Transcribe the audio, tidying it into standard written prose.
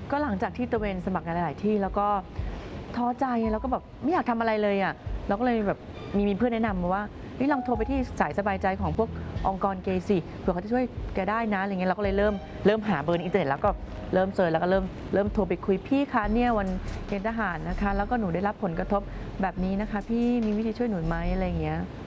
ก็หลังจากที่ตระเวนสมัครงานหลายๆที่แล้วก็ท้อใจแล้วก็แบบไม่อยากทำอะไรเลยอะเราก็เลยแบบมีเพื่อนแนะนำมาว่าเฮ้ยลองโทรไปที่สายสบายใจของพวกองค์กรเกย์สิเผื่อเขาจะช่วยแกได้นะอะไรเงี้ยเราก็เลยเริ่มหาเบอร์ในอินเทอร์เน็ตแล้วก็เริ่มเซิร์ชแล้วก็เริ่มโทรไปคุยพี่คะเนี่ยวันเกณฑ์ทหารนะคะแล้วก็หนูได้รับผลกระทบแบบนี้นะคะพี่มีวิธีช่วยหนูไหมอะไรอย่างเงี้ย